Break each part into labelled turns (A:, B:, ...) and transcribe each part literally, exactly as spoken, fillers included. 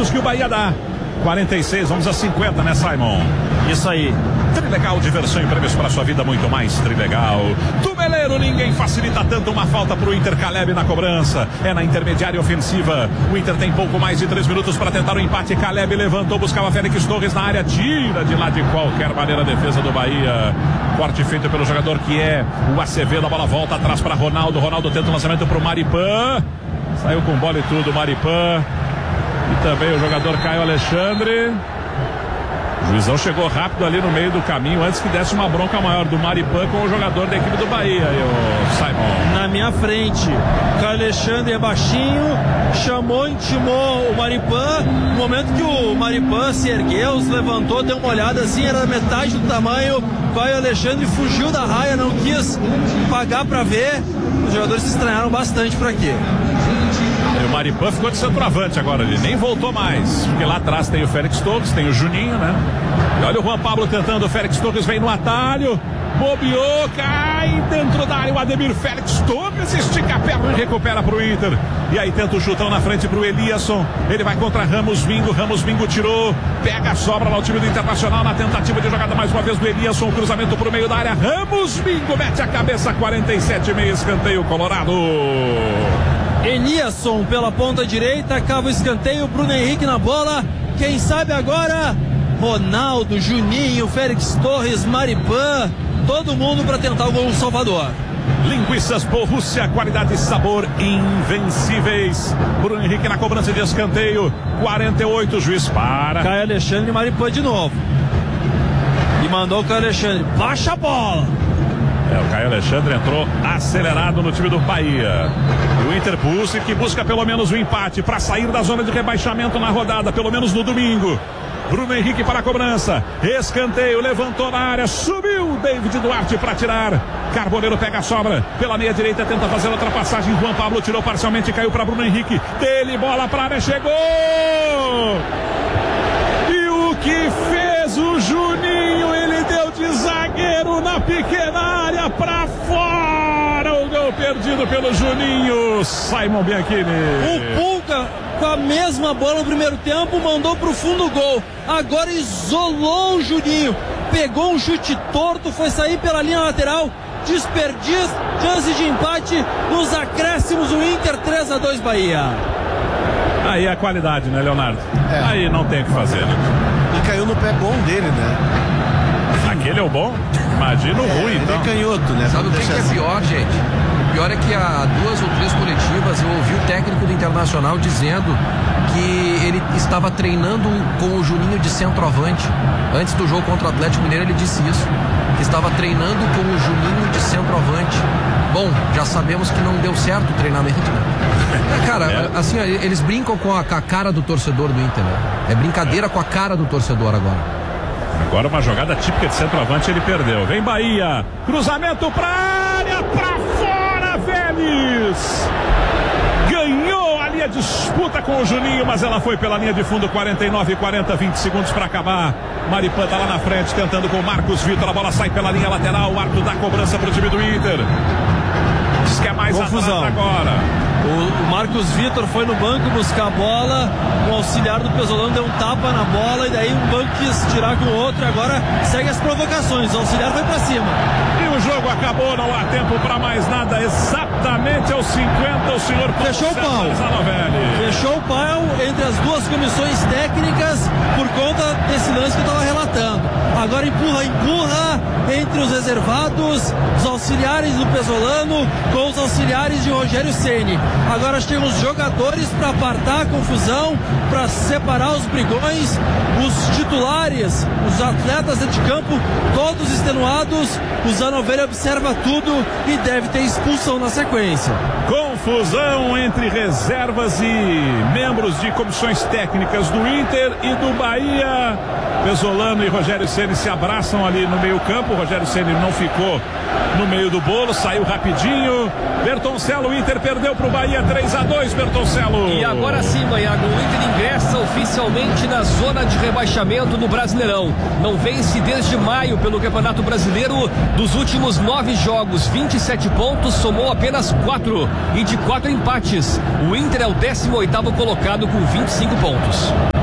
A: passos que o Bahia dá. quarenta e seis, vamos a cinquenta, né, Simon?
B: Isso aí.
A: Trilegal, diversão e prêmios para sua vida, muito mais Trilegal. Tumeleiro, ninguém facilita tanto uma falta pro Inter. Caleb na cobrança, é na intermediária ofensiva. O Inter tem pouco mais de três minutos para tentar o empate. Caleb levantou, buscava Félix Torres na área, tira de lá de qualquer maneira a defesa do Bahia. Corte feito pelo jogador que é o Acevedo, a bola volta atrás para Ronaldo. Ronaldo tenta o lançamento pro Maripan. Saiu com bola e tudo, Maripan. E também o jogador Caio Alexandre. O juizão chegou rápido ali no meio do caminho, antes que desse uma bronca maior do Maripan com o jogador da equipe do Bahia, e o Simon.
B: Na minha frente, o Caio Alexandre é baixinho, chamou, intimou o Maripan. No momento que o Maripan se ergueu, se levantou, deu uma olhada assim, era metade do tamanho. O Caio Alexandre fugiu da raia, não quis pagar pra ver. Os jogadores se estranharam bastante por aqui.
A: E o Maripan ficou de centroavante agora, ele nem voltou mais, porque lá atrás tem o Félix Torres, tem o Juninho, né? E olha o Juan Pablo tentando, o Félix Torres vem no atalho, bobeou, cai dentro da área, o Ademir Félix Torres estica a perna e recupera pro Inter. E aí tenta o chutão na frente pro Eliasson, ele vai contra Ramos Bingo, Ramos Bingo tirou, pega a sobra lá o time do Internacional na tentativa de jogada mais uma vez do Eliasson, cruzamento pro meio da área, Ramos Bingo mete a cabeça, quarenta e sete, meio escanteio Colorado.
B: Eliasson pela ponta direita, cava o escanteio, Bruno Henrique na bola, quem sabe agora Ronaldo, Juninho, Félix Torres, Maripan, todo mundo para tentar o gol do Salvador.
A: Linguiças Borussia, qualidade e sabor invencíveis. Bruno Henrique na cobrança de escanteio, quarenta e oito, juiz para.
B: Caio Alexandre e Maripan de novo. E mandou o Caio Alexandre, baixa a bola.
A: É, o Caio Alexandre entrou acelerado no time do Bahia. E o Inter busca, que busca pelo menos o empate para sair da zona de rebaixamento na rodada, pelo menos no domingo. Bruno Henrique para a cobrança, escanteio, levantou na área, subiu David Duarte para tirar. Carboneiro pega a sobra, pela meia direita tenta fazer a ultrapassagem, Juan Pablo tirou parcialmente, caiu para Bruno Henrique, dele bola para a área, chegou! E o que fez o Juninho, ele deu de zagueiro na pequena área para fora, o gol perdido pelo Juninho, Simon Bianchini.
B: O Pulga com a mesma bola no primeiro tempo, mandou pro fundo o gol, agora isolou o Juninho, pegou um chute torto, foi sair pela linha lateral, desperdiça, chance de empate nos acréscimos, o Inter três a dois Bahia.
A: Aí a qualidade, né, Leonardo? É. Aí não tem o que fazer, né?
C: E caiu no pé bom dele, né?
A: Aquele é o bom? Imagina o
C: é,
A: ruim, então.
C: É canhoto, né?
D: Sabe o que, que é pior, gente? O pior é que há duas ou três coletivas eu ouvi o técnico do Internacional dizendo que ele estava treinando com o Juninho de centroavante. Antes do jogo contra o Atlético Mineiro ele disse isso, que estava treinando com o Juninho de centroavante. Bom, já sabemos que não deu certo o treinamento, né? É, cara, é. assim, eles brincam com a, com a cara do torcedor do Inter, né? É brincadeira é. com a cara do torcedor agora.
A: Agora uma jogada típica de centroavante, ele perdeu. Vem Bahia, cruzamento pra área, pra fora, Vélez. Ganhou ali a disputa com o Juninho, mas ela foi pela linha de fundo, quarenta e nove, quarenta, vinte segundos para acabar. Maripan tá lá na frente, tentando com o Marcos Vitor, a bola sai pela linha lateral, o árbitro dá cobrança pro time do Inter. Diz que é mais
B: confusão
A: agora.
B: O, o Marcos Vitor foi no banco buscar a bola, o auxiliar do Pesolano deu um tapa na bola e daí um banco quis tirar com o outro e agora segue as provocações, o auxiliar foi pra cima.
A: E o jogo acabou, não há tempo pra mais nada, exatamente aos cinquenta, o senhor
B: fechou o pau. Fechou o pau entre as duas comissões técnicas por conta desse lance que eu tava relatando. Agora empurra, empurra entre os reservados, os auxiliares do Pesolano com os auxiliares de Rogério Ceni. Agora chegam os jogadores para apartar a confusão, para separar os brigões, os titulares, os atletas dentro de campo, todos extenuados. O Zanovelli observa tudo e deve ter expulsão na sequência.
A: Confusão entre reservas e membros de comissões técnicas do Inter e do Bahia. Pesolano e Rogério Ceni se abraçam ali no meio campo. O Rogério Ceni não ficou no meio do bolo, saiu rapidinho. Bertoncello, o Inter perdeu pro Bahia três a dois, Bertoncello.
E: E agora sim, Maiago, o Inter ingressa oficialmente na zona de rebaixamento no Brasileirão. Não vence desde maio pelo Campeonato Brasileiro. Dos últimos nove jogos, vinte e sete pontos, somou apenas quatro. E de quatro empates, o Inter é o décimo oitavo colocado com vinte e cinco pontos.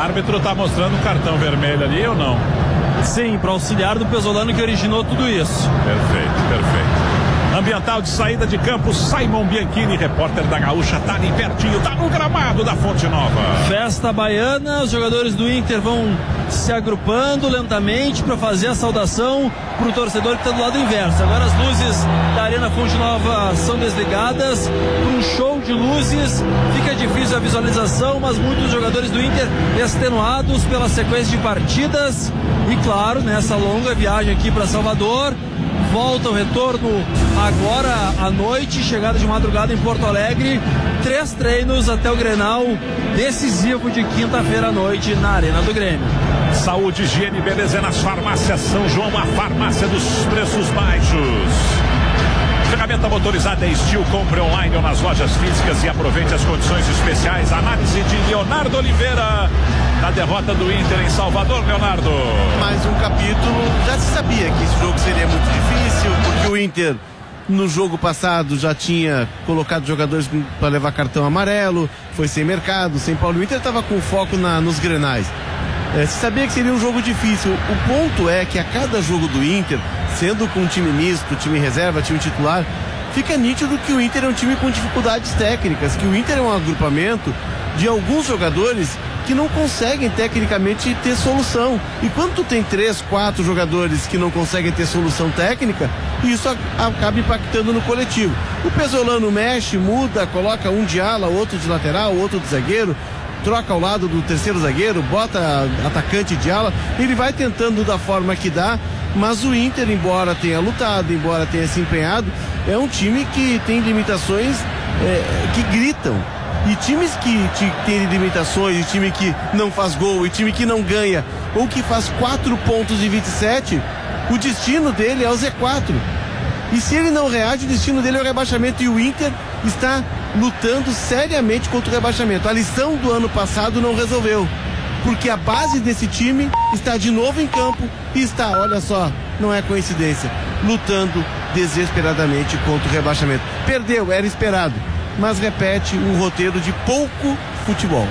A: árbitro tá mostrando um cartão vermelho ali ou não?
B: Sim, para auxiliar do Pesolano que originou tudo isso.
A: Perfeito, perfeito. Ambiental de saída de campo, Simon Bianchini, repórter da Gaúcha, tá ali pertinho, tá no gramado da Fonte Nova.
B: Festa baiana, os jogadores do Inter vão se agrupando lentamente para fazer a saudação pro torcedor que está do lado inverso. Agora as luzes da Arena Fonte Nova são desligadas para um show de luzes. Fica difícil a visualização, mas muitos jogadores do Inter extenuados pela sequência de partidas e claro, nessa longa viagem aqui para Salvador. Volta o retorno agora à noite, chegada de madrugada em Porto Alegre, três treinos até o Grenal decisivo de quinta-feira à noite na Arena do Grêmio.
A: Saúde, higiene e beleza nas farmácias São João, a farmácia dos preços baixos. Ferramenta motorizada é Steel, compre online ou nas lojas físicas e aproveite as condições especiais. Análise de Leonardo Oliveira na derrota do Inter em Salvador, Leonardo.
C: Mais um capítulo, já se sabia que esse jogo seria muito difícil, porque o Inter no jogo passado já tinha colocado jogadores para levar cartão amarelo, foi sem mercado, sem Paulo. O Inter estava com foco na, nos Grenais. É, se sabia que seria um jogo difícil. O ponto é que a cada jogo do Inter, sendo com time misto, time reserva, time titular, fica nítido que o Inter é um time com dificuldades técnicas, que o Inter é um agrupamento de alguns jogadores que não conseguem tecnicamente ter solução. E quando tu tem três, quatro jogadores que não conseguem ter solução técnica, isso a, acaba impactando no coletivo. O Pesolano mexe, muda, coloca um de ala, outro de lateral, outro de zagueiro, troca ao lado do terceiro zagueiro, bota atacante de ala, ele vai tentando da forma que dá, mas o Inter, embora tenha lutado, embora tenha se empenhado, é um time que tem limitações é, que gritam. E times que têm limitações, e time que não faz gol, e time que não ganha, ou que faz quatro pontos de vinte e sete, o destino dele é o Z quatro. E se ele não reage, o destino dele é o rebaixamento, e o Inter está lutando seriamente contra o rebaixamento. A lição do ano passado não resolveu, porque a base desse time está de novo em campo e está, olha só, não é coincidência, lutando desesperadamente contra o rebaixamento. Perdeu, era esperado, mas repete um roteiro de pouco futebol.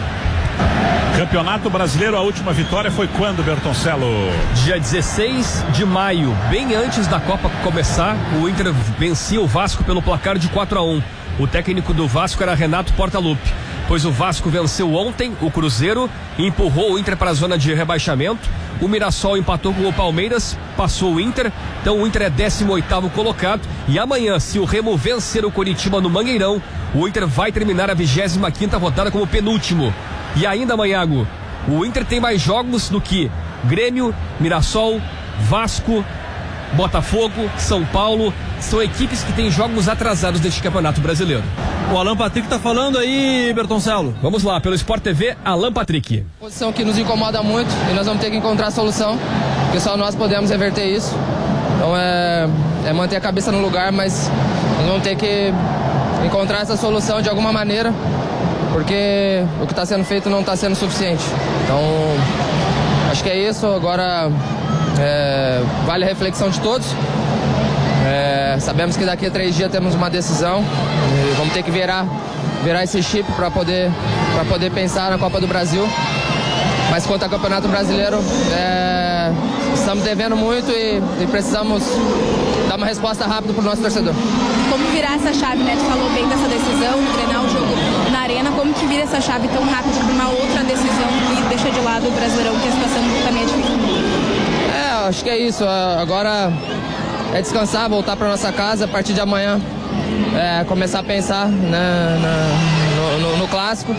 A: Campeonato Brasileiro, a última vitória foi quando, Bertoncello?
E: Dia dezesseis de maio, bem antes da Copa começar, o Inter vencia o Vasco pelo placar de quatro a um. O técnico do Vasco era Renato Portaluppi, pois o Vasco venceu ontem o Cruzeiro e empurrou o Inter para a zona de rebaixamento. O Mirassol empatou com o Palmeiras, passou o Inter, então o Inter é décimo oitavo colocado. E amanhã, se o Remo vencer o Coritiba no Mangueirão, o Inter vai terminar a vigésima quinta rodada como penúltimo. E ainda, Manhago, o Inter tem mais jogos do que Grêmio, Mirassol, Vasco, Botafogo, São Paulo. São equipes que têm jogos atrasados deste Campeonato Brasileiro.
B: O Alan Patrick tá falando aí, Bertoncello.
E: Vamos lá, pelo Sport T V, Alan Patrick.
F: Posição que nos incomoda muito e nós vamos ter que encontrar a solução, porque só nós podemos reverter isso. Então é, é manter a cabeça no lugar, mas nós vamos ter que encontrar essa solução de alguma maneira, porque o que está sendo feito não está sendo suficiente. Então acho que é isso. Agora é, vale a reflexão de todos. É, sabemos que daqui a três dias temos uma decisão e vamos ter que virar, virar esse chip para poder, para poder pensar na Copa do Brasil. Mas quanto ao Campeonato Brasileiro, é, estamos devendo muito e, e precisamos dar uma resposta rápida para o nosso torcedor.
G: Como virar essa chave, né? Tu falou bem dessa decisão, treinar o jogo na Arena. Como que vira essa chave tão rápido para uma outra decisão e deixa de lado o Brasileirão, que a situação também é difícil?
F: É, acho que é isso. Agora é descansar, voltar para nossa casa a partir de amanhã, é, começar a pensar, né, na, no, no, no clássico.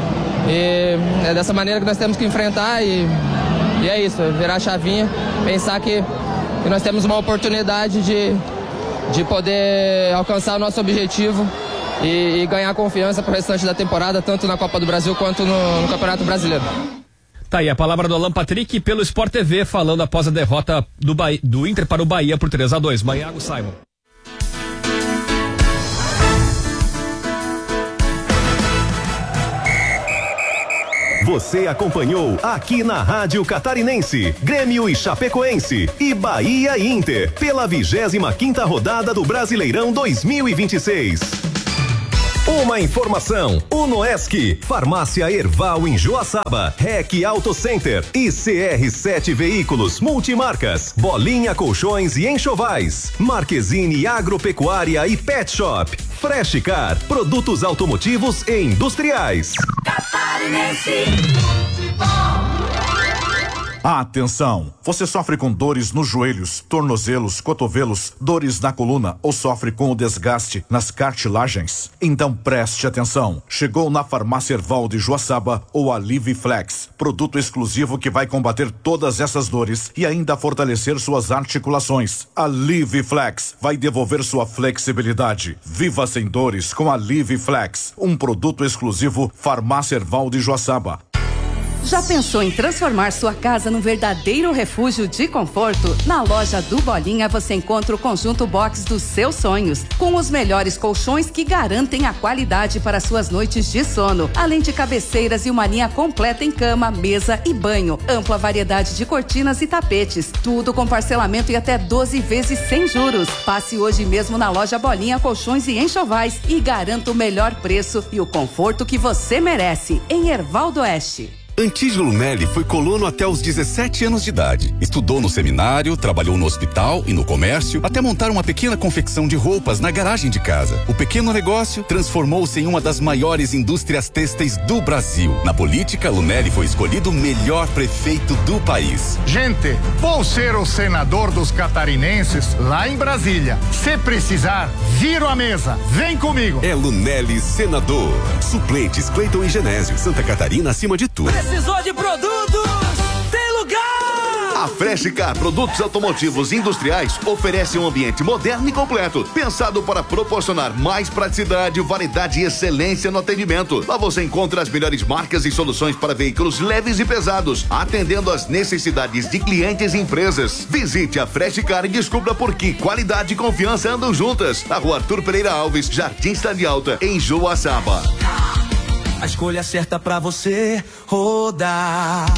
F: E é dessa maneira que nós temos que enfrentar e, e é isso, virar a chavinha, pensar que, que nós temos uma oportunidade de, de poder alcançar o nosso objetivo e, e ganhar confiança para o restante da temporada, tanto na Copa do Brasil quanto no, no Campeonato Brasileiro.
E: Tá aí a palavra do Alan Patrick pelo Sport T V, falando após a derrota do, Bahia, do Inter para o Bahia por três a dois. Manhago, Simon.
H: Você acompanhou aqui na Rádio Catarinense, Grêmio e Chapecoense e Bahia e Inter, pela vigésima quinta rodada do Brasileirão dois mil e vinte e seis. Uma informação, Unoesc, Farmácia Erval em Joaçaba, R E C Auto Center e C R sete Veículos Multimarcas, Bolinha Colchões e Enxovais, Marquezine Agropecuária e Pet Shop, Fresh Car, produtos automotivos e industriais.
I: Atenção! Você sofre com dores nos joelhos, tornozelos, cotovelos, dores na coluna ou sofre com o desgaste nas cartilagens? Então preste atenção. Chegou na Farmácia Erval de Joaçaba o Aliviflex, produto exclusivo que vai combater todas essas dores e ainda fortalecer suas articulações. Aliviflex vai devolver sua flexibilidade. Viva sem dores com Aliviflex, um produto exclusivo Farmácia Erval de Joaçaba.
J: Já pensou em transformar sua casa num verdadeiro refúgio de conforto? Na loja do Bolinha você encontra o conjunto box dos seus sonhos, com os melhores colchões que garantem a qualidade para suas noites de sono, além de cabeceiras e uma linha completa em cama, mesa e banho, ampla variedade de cortinas e tapetes, tudo com parcelamento em até doze vezes sem juros. Passe hoje mesmo na loja Bolinha Colchões e Enxovais e garanta o melhor preço e o conforto que você merece, em Erval do Oeste.
K: Antídio Lunelli foi colono até os dezessete anos de idade. Estudou no seminário, trabalhou no hospital e no comércio, até montar uma pequena confecção de roupas na garagem de casa. O pequeno negócio transformou-se em uma das maiores indústrias têxteis do Brasil. Na política, Lunelli foi escolhido o melhor prefeito do país.
L: Gente, vou ser o senador dos catarinenses lá em Brasília. Se precisar, viro a mesa. Vem comigo.
K: É Lunelli senador. Suplentes Cleiton e Genésio. Santa Catarina acima de tudo.
M: Precisou de produtos? Tem lugar!
N: A Fresh Car Produtos Automotivos Industriais oferece um ambiente moderno e completo, pensado para proporcionar mais praticidade, variedade e excelência no atendimento. Lá você encontra as melhores marcas e soluções para veículos leves e pesados, atendendo às necessidades de clientes e empresas. Visite a Fresh Car e descubra por que qualidade e confiança andam juntas. Na rua Arthur Pereira Alves, Jardim Cidade Alta, em Joaçaba.
M: A escolha certa pra você rodar.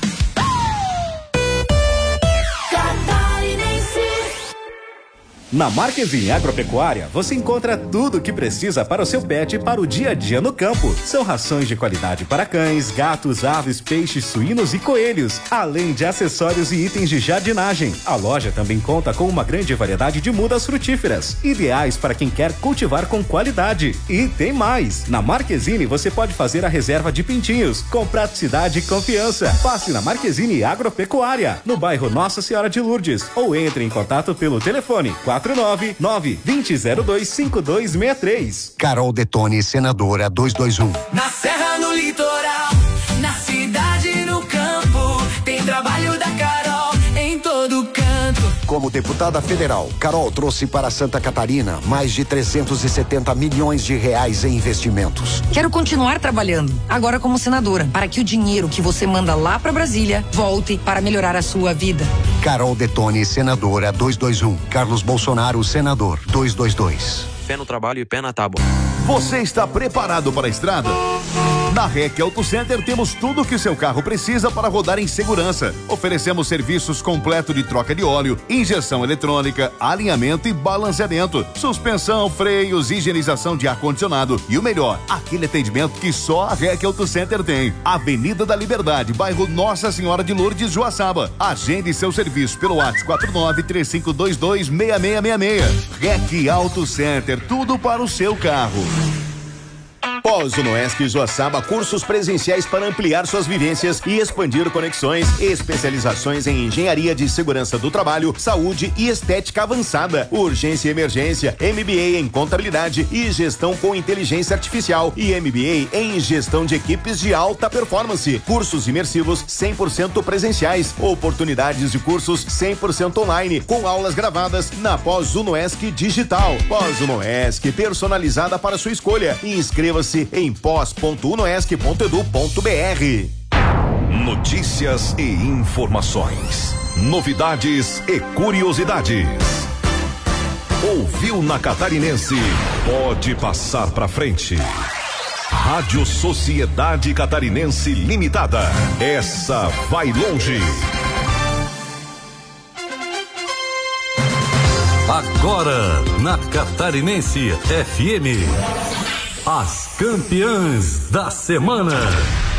O: Na Marquezine Agropecuária, você encontra tudo o que precisa para o seu pet para o dia a dia no campo. São rações de qualidade para cães, gatos, aves, peixes, suínos e coelhos, além de acessórios e itens de jardinagem. A loja também conta com uma grande variedade de mudas frutíferas, ideais para quem quer cultivar com qualidade. E tem mais! Na Marquezine você pode fazer a reserva de pintinhos, com praticidade e confiança. Passe na Marquezine Agropecuária, no bairro Nossa Senhora de Lourdes, ou entre em contato pelo telefone quatro nove nove, dois zero dois, cinco dois seis três.
P: Carol Detone, senadora duzentos e vinte e um.
M: Na serra, no litoral, na cidade, no campo, tem trabalho da Carol em todo canto.
P: Como deputada federal, Carol trouxe para Santa Catarina mais de trezentos e setenta milhões de reais em investimentos.
Q: Quero continuar trabalhando, agora como senadora, para que o dinheiro que você manda lá para Brasília volte para melhorar a sua vida.
P: Carol Detone, senadora duzentos e vinte e um. Carlos Bolsonaro, senador duzentos e vinte e dois.
R: Pé no trabalho e pé na tábua.
N: Você está preparado para a estrada? Na R E C Auto Center temos tudo o que seu carro precisa para rodar em segurança. Oferecemos serviços completos de troca de óleo, injeção eletrônica, alinhamento e balanceamento, suspensão, freios, higienização de ar-condicionado e o melhor, aquele atendimento que só a R E C Auto Center tem. Avenida da Liberdade, bairro Nossa Senhora de Lourdes, Joaçaba. Agende seu serviço pelo WhatsApp quatro nove três cinco dois dois seis seis seis seis. R E C Auto Center, tudo para o seu carro.
H: Pós-Unoesc Joaçaba, cursos presenciais para ampliar suas vivências e expandir conexões, especializações em engenharia de segurança do trabalho, saúde e estética avançada, urgência e emergência, M B A em contabilidade e gestão com inteligência artificial e M B A em gestão de equipes de alta performance, cursos imersivos cem por cento presenciais, oportunidades de cursos cem por cento online, com aulas gravadas na Pós-Unoesc Digital. Pós-Unoesc, personalizada para sua escolha. Inscreva-se em pós ponto unoesc ponto edu ponto br. Notícias e informações, novidades e curiosidades. Ouviu na Catarinense? Pode passar pra frente. Rádio Sociedade Catarinense Limitada. Essa vai longe.
S: Agora, na Catarinense F M.
R: As campeãs da semana.